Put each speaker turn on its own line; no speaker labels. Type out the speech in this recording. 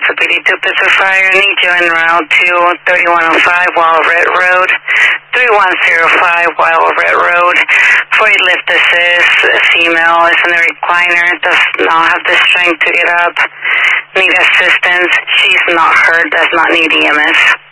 for PD2 Fire. Need you en route to 3105 Wild Red Road, 3105 Wild Red Road. Lift assist, a female is in the recliner, does not have the strength to get up. Need assistance. She's not hurt, does not need EMS.